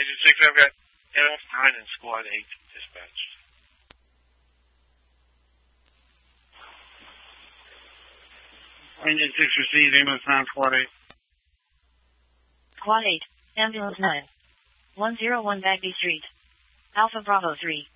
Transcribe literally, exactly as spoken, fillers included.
Agent six, I've got F nine and Squad eight dispatched. Agent six received, ambulance nine, Squad eight. Squad eight, ambulance nine. one oh one Bagby Street. Alpha Bravo three.